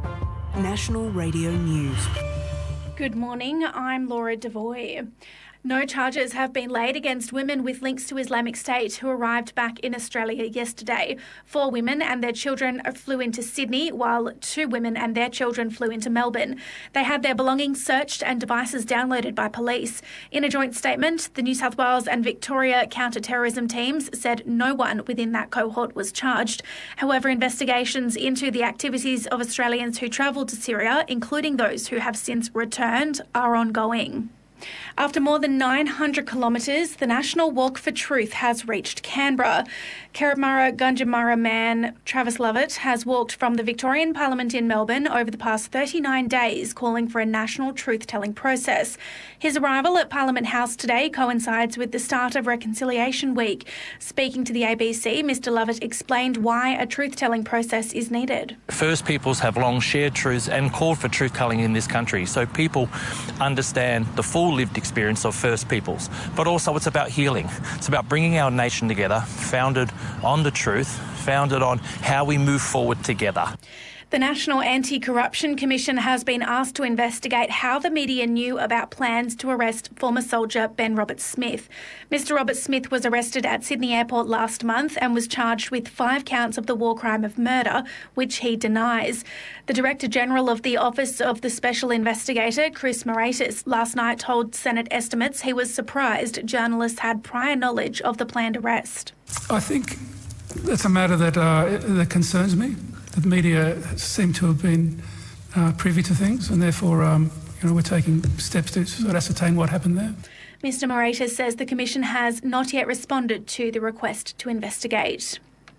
National Radio News. Good morning, I'm Laura Devoy. No charges have been laid against women with links to Islamic State who arrived back in Australia yesterday. 4 women and their children flew into Sydney, while 2 women and their children flew into Melbourne. They had their belongings searched and devices downloaded by police. In a joint statement, the New South Wales and Victoria counter-terrorism teams said no one within that cohort was charged. However, investigations into the activities of Australians who travelled to Syria, including those who have since returned, are ongoing. After more than 900 kilometres, the National Walk for Truth has reached Canberra. Kerrabmarra Gundjemarra man Travis Lovett has walked from the Victorian Parliament in Melbourne over the past 39 days, calling for a national truth-telling process. His arrival at Parliament House today coincides with the start of Reconciliation Week. Speaking to the ABC, Mr Lovett explained why a truth-telling process is needed. First Peoples have long shared truths and called for truth-telling in this country, so people understand the full lived experience of First Peoples. But also it's about healing. It's about bringing our nation together, founded on the truth, founded on how we move forward together. The National Anti-Corruption Commission has been asked to investigate how the media knew about plans to arrest former soldier Ben Roberts-Smith. Mr Roberts-Smith was arrested at Sydney Airport last month and was charged with 5 counts of the war crime of murder, which he denies. The Director-General of the Office of the Special Investigator, Chris Moratis, last night told Senate estimates he was surprised journalists had prior knowledge of the planned arrest. I think that's a matter that concerns me. The media seem to have been privy to things, and therefore, we're taking steps to sort of ascertain what happened there. Mr Moratis says the Commission has not yet responded to the request to investigate.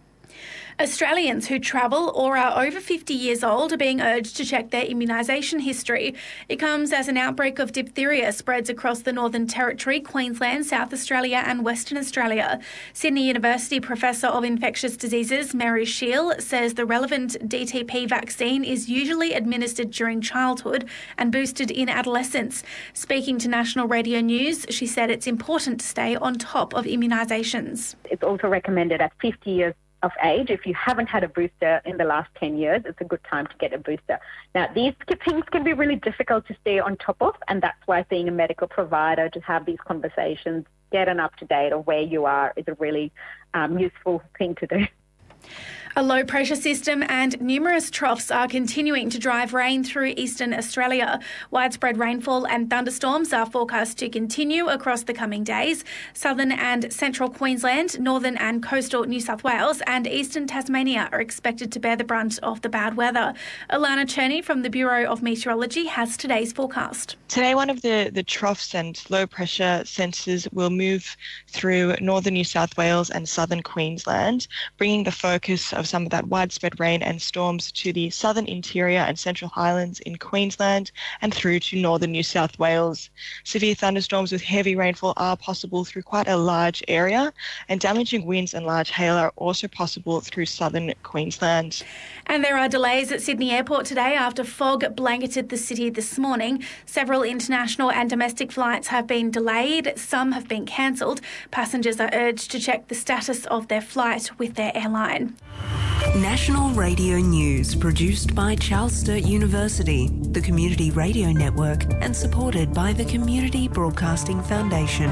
Australians who travel or are over 50 years old are being urged to check their immunisation history. It comes as an outbreak of diphtheria spreads across the Northern Territory, Queensland, South Australia and Western Australia. Sydney University Professor of Infectious Diseases Mary Shiel says the relevant DTP vaccine is usually administered during childhood and boosted in adolescence. Speaking to National Radio News, she said it's important to stay on top of immunisations. It's also recommended at 50 years of age. If you haven't had a booster in the last 10 years, it's a good time to get a booster. Now, these things can be really difficult to stay on top of, and that's why seeing a medical provider to have these conversations, get an up-to-date of where you are, is a really useful thing to do. A low-pressure system and numerous troughs are continuing to drive rain through eastern Australia. Widespread rainfall and thunderstorms are forecast to continue across the coming days. Southern and central Queensland, northern and coastal New South Wales and eastern Tasmania are expected to bear the brunt of the bad weather. Alana Cherney from the Bureau of Meteorology has today's forecast. Today, one of the troughs and low-pressure centres will move through northern New South Wales and southern Queensland, bringing the focus of some of that widespread rain and storms to the southern interior and central highlands in Queensland and through to northern New South Wales. Severe thunderstorms with heavy rainfall are possible through quite a large area, and damaging winds and large hail are also possible through southern Queensland. And there are delays at Sydney Airport today after fog blanketed the city this morning. Several international and domestic flights have been delayed. Some have been cancelled. Passengers are urged to check the status of their flight with their airline. National Radio News, produced by Charles Sturt University, the Community Radio Network, and supported by the Community Broadcasting Foundation.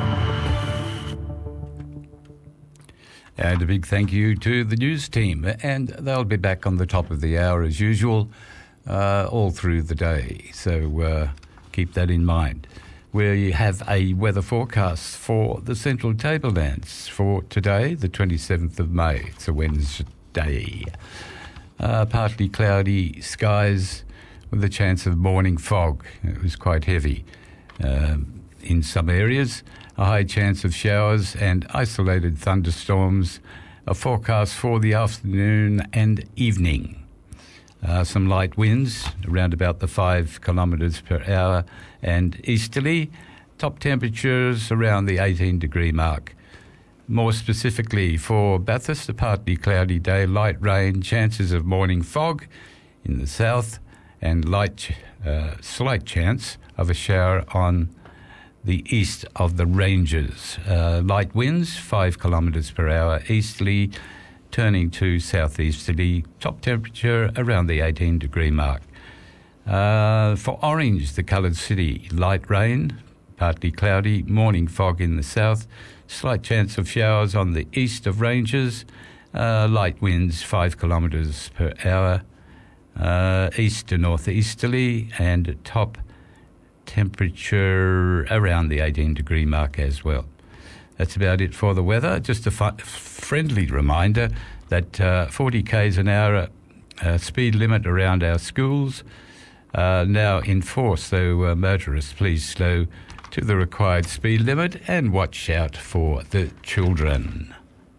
And a big thank you to the news team, and they'll be back on the top of the hour as usual all through the day, so keep that in mind. We have a weather forecast for the Central Tablelands for today, the 27th of May. It's a Wednesday. Partly cloudy skies with a chance of morning fog. It was quite heavy in some areas. A high chance of showers and isolated thunderstorms. A forecast for the afternoon and evening. Some light winds around about the 5 kilometres per hour and easterly. Top temperatures around the 18-degree mark. More specifically for Bathurst, a partly cloudy day, light rain, chances of morning fog in the south and slight chance of a shower on the east of the ranges. Light winds, 5 kilometres per hour easterly, turning to southeasterly, top temperature around the 18-degree mark. For Orange, the coloured city, light rain, partly cloudy, morning fog in the south, slight chance of showers on the east of ranges, light winds 5 kilometres per hour, east to northeasterly, and top temperature around the 18-degree mark as well. That's about it for the weather. Just a friendly reminder that 40 k's an hour speed limit around our schools now in force, so motorists please slow to the required speed limit and watch out for the children.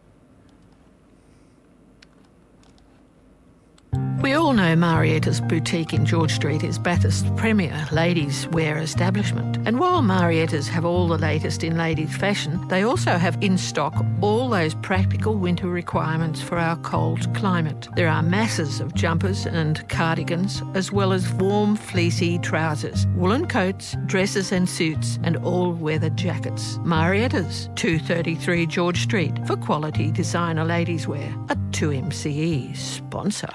We all know Marietta's boutique in George Street is Bathurst's premier ladies' wear establishment. And while Marietta's have all the latest in ladies' fashion, they also have in stock all those practical winter requirements for our cold climate. There are masses of jumpers and cardigans, as well as warm, fleecy trousers, woolen coats, dresses and suits, and all-weather jackets. Marietta's, 233 George Street, for quality designer ladies' wear. A 2MCE sponsor.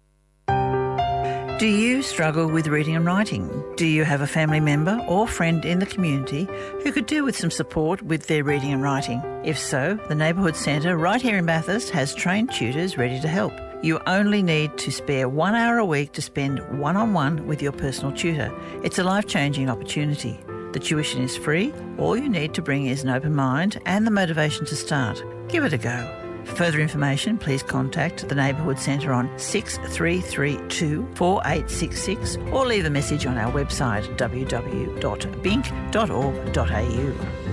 Do you struggle with reading and writing? Do you have a family member or friend in the community who could do with some support with their reading and writing? If so, the Neighbourhood Centre right here in Bathurst has trained tutors ready to help. You only need to spare 1 hour a week to spend one-on-one with your personal tutor. It's a life-changing opportunity. The tuition is free. All you need to bring is an open mind and the motivation to start. Give it a go. For further information, please contact the Neighbourhood Centre on 6332 4866 or leave a message on our website www.bink.org.au.